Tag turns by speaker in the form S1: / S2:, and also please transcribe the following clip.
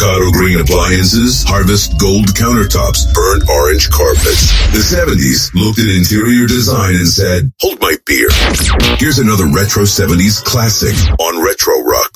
S1: avocado green appliances, harvest gold countertops, burnt orange carpets. The 70s looked at interior design and said, hold my beer. Here's another retro 70s classic on Retro Rock.